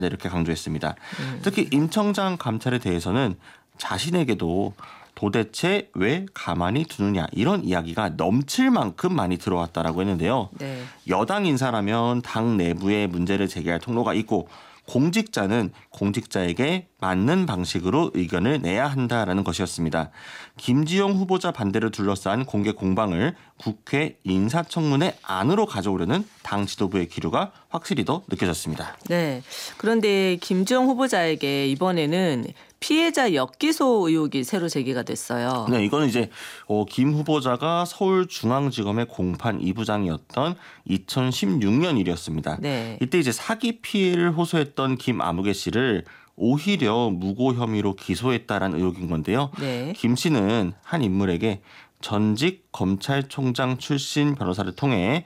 네, 이렇게 강조했습니다. 특히 임 청장 감찰에 대해서는 자신에게도 도대체 왜 가만히 두느냐 이런 이야기가 넘칠 만큼 많이 들어왔다라고 했는데요. 네. 여당 인사라면 당 내부에 문제를 제기할 통로가 있고 공직자는 공직자에게 맞는 방식으로 의견을 내야 한다라는 것이었습니다. 김지영 후보자 반대를 둘러싼 공개 공방을 국회 인사청문회 안으로 가져오려는 당 지도부의 기류가 확실히 더 느껴졌습니다. 네. 그런데 김주영 후보자에게 이번에는 피해자 역기소 의혹이 새로 제기가 됐어요. 네, 이거는 이제 김 후보자가 서울중앙지검의 공판 2부장이었던 2016년 일이었습니다. 네. 이때 이제 사기 피해를 호소했던 김아무개 씨를 오히려 무고 혐의로 기소했다라는 의혹인 건데요. 네. 김 씨는 한 인물에게 전직 검찰총장 출신 변호사를 통해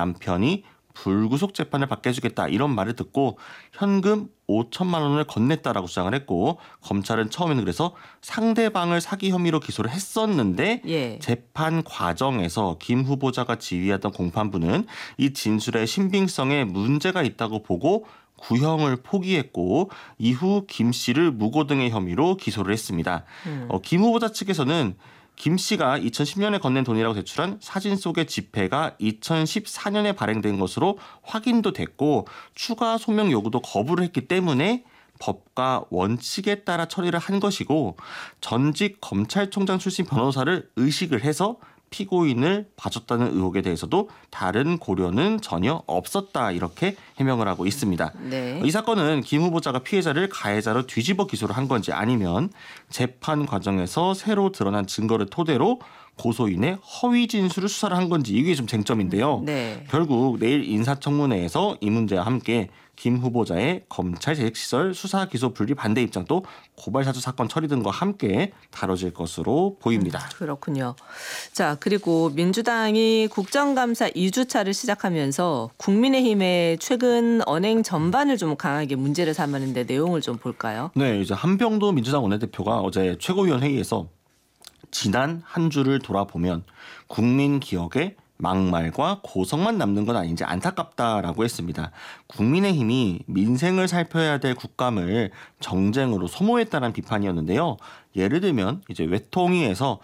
남편이 불구속 재판을 받게 해주겠다 이런 말을 듣고 현금 5천만 원을 건넸다라고 주장을 했고 검찰은 처음에는 그래서 상대방을 사기 혐의로 기소를 했었는데 예. 재판 과정에서 김 후보자가 지휘하던 공판부는 이 진술의 신빙성에 문제가 있다고 보고 구형을 포기했고 이후 김 씨를 무고 등의 혐의로 기소를 했습니다. 김 후보자 측에서는 김 씨가 2010년에 건넨 돈이라고 제출한 사진 속의 지폐가 2014년에 발행된 것으로 확인도 됐고 추가 소명 요구도 거부를 했기 때문에 법과 원칙에 따라 처리를 한 것이고 전직 검찰총장 출신 변호사를 의식을 해서 피고인을 봐줬다는 의혹에 대해서도 다른 고려는 전혀 없었다 이렇게 해명을 하고 있습니다. 네. 이 사건은 김 후보자가 피해자를 가해자로 뒤집어 기소를 한 건지 아니면 재판 과정에서 새로 드러난 증거를 토대로 고소인의 허위 진술을 수사를 한 건지 이게 좀 쟁점인데요. 네. 결국 내일 인사청문회에서 이 문제와 함께 김 후보자의 검찰 재직시설 수사 기소 분리 반대 입장도 고발사주 사건 처리 등과 함께 다뤄질 것으로 보입니다. 그렇군요. 자, 그리고 민주당이 국정감사 2주차를 시작하면서 국민의힘의 최근 언행 전반을 좀 강하게 문제를 삼았는데 내용을 좀 볼까요? 네, 이제 한병도 민주당 원내대표가 어제 최고위원 회의에서 지난 한 주를 돌아보면 국민 기억에 막말과 고성만 남는 건 아닌지 안타깝다라고 했습니다. 국민의힘이 민생을 살펴야 될 국감을 정쟁으로 소모했다는 비판이었는데요. 예를 들면 이제 외통위에서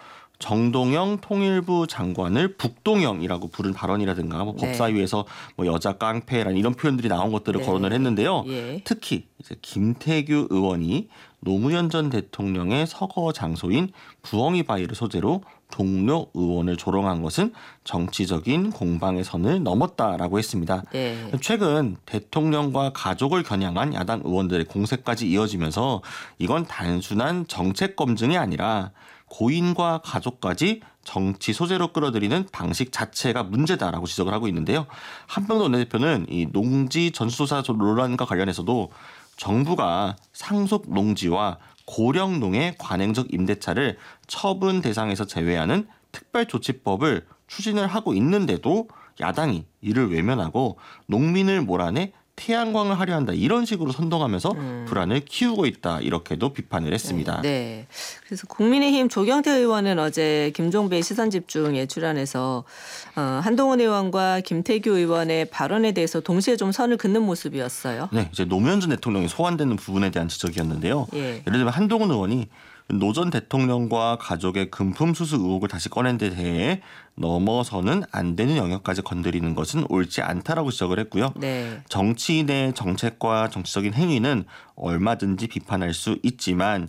정동영 통일부 장관을 북동영이라고 부른 발언이라든가 뭐 네. 법사위에서 뭐 여자 깡패라는 이런 표현들이 나온 것들을 네. 거론을 했는데요. 예. 특히 이제 김태규 의원이 노무현 전 대통령의 서거 장소인 부엉이 바위를 소재로 동료 의원을 조롱한 것은 정치적인 공방의 선을 넘었다라고 했습니다. 네. 최근 대통령과 가족을 겨냥한 야당 의원들의 공세까지 이어지면서 이건 단순한 정책 검증이 아니라 고인과 가족까지 정치 소재로 끌어들이는 방식 자체가 문제다라고 지적을 하고 있는데요. 한병도 원내대표는 이 농지 전수조사 논란과 관련해서도 정부가 상속 농지와 고령농의 관행적 임대차를 처분 대상에서 제외하는 특별조치법을 추진을 하고 있는데도 야당이 이를 외면하고 농민을 몰아내 태양광을 하려 한다 이런 식으로 선동하면서 불안을 키우고 있다 이렇게도 비판을 했습니다. 네. 그래서 국민의힘 조경태 의원은 어제 김종배의 시선집중에 출연해서 한동훈 의원과 김태규 의원의 발언에 대해서 동시에 좀 선을 긋는 모습이었어요. 네, 이제 노무현 전 대통령이 소환되는 부분에 대한 지적이었는데요. 예. 예를 들면 한동훈 의원이 노 전 대통령과 가족의 금품 수수 의혹을 다시 꺼낸 데 대해 넘어서는 안 되는 영역까지 건드리는 것은 옳지 않다라고 지적을 했고요. 네. 정치인의 정책과 정치적인 행위는 얼마든지 비판할 수 있지만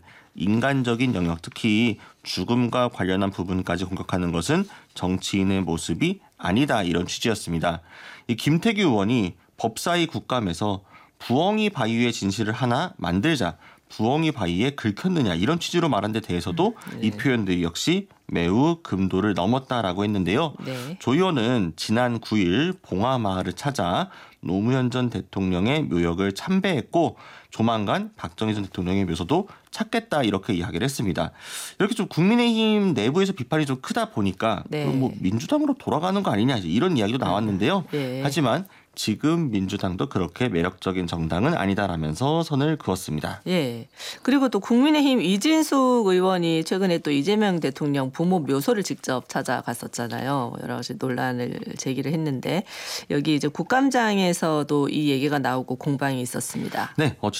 인간적인 영역 특히 죽음과 관련한 부분까지 공격하는 것은 정치인의 모습이 아니다 이런 취지였습니다. 이 김태규 의원이 법사위 국감에서 부엉이 바위의 진실을 하나 만들자 부엉이 바위에 긁혔느냐 이런 취지로 말한 데 대해서도 이 표현들이 역시 매우 금도를 넘었다라고 했는데요. 네. 조 의원은 지난 9일 봉화마을을 찾아 노무현 전 대통령의 묘역을 참배했고 조만간 박정희 전 대통령의 묘소도 찾겠다 이렇게 이야기를 했습니다. 이렇게 좀 국민의힘 내부에서 비판이 좀 크다 보니까 네. 뭐 민주당으로 돌아가는 거 아니냐 이런 이야기도 나왔는데요. 네. 하지만 지금 민주당도 그렇게 매력적인 정당은 아니다라면서 선을 그었습니다. 예. 그리고 또 국민의힘 이진숙 의원이 최근에 또 이재명 대통령 부모 묘소를 직접 찾아갔었잖아요. 여러 가지 논란을 제기를 했는데 여기 이제 국감장에서도 이 얘기가 나오고 공방이 있었습니다. 네,